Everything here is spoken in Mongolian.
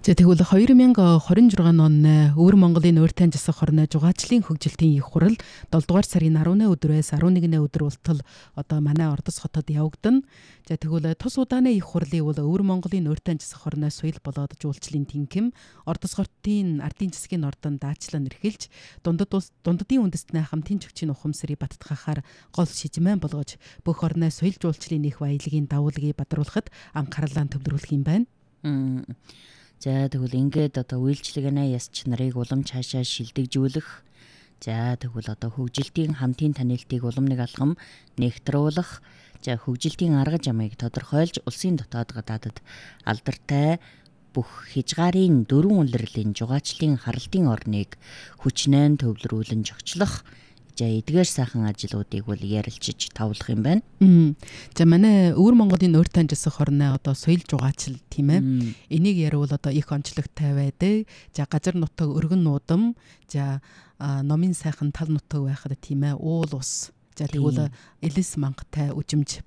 За тэгвэл 2026 он Өвөр Монголын Ууртайн засаг хорны жугаачлалын хөгжилтийн их хурал 7 дугаар сарын 18 өдрөөс 11 өдөр болтол одоо манай Ордос хотод явагдана. За тэгвэл тус удааны их хурлын бол Өвөр Монголын Ууртайн засаг хорны соёл болоод жуулчлалын тэнхим Ордос хотын ардын засгийн ордон даачлан эрхэлж дундадын үндэстний хамтын чөгчийн ухамсарыг баттгахаар гол шижмэн болгож бүх орны соёл жуулчлалын их баялагын давуулгыг бадруулахад анхаарлаа төвлөрүүлэх юм байна. За тэгвэл ингээд одоо үйлчлэгнээ ясч нарыг улам цаашаа шилдэгжүүлэх. За тэгвэл одоо хөгжилтийн хамтын танилтыг улам нэг алхам нэгтруулах. За хөгжилтийн арга замыг тодорхойлж улсын дотоод гадаадад алдартай бүх хязгаарын дөрвөн улирлын жугаачлалын харалтын орныг хүчнээн төвлөрүүлэн зохицлох. За эдгээр сайхан ажлуудыг бол ярилцж тавлах юм байна. За манай Өвөр Монголын Ууртайн засаг хорны одоо соёл жугаачл тийм ээ. Энийг ярил одоо их онцлогтой байдаг. За газар нутаг өргөн нуудам, за номын сайхан тал нутаг байхад тийм ээ уул ус. За тэгвэл элэс мангтай үжимж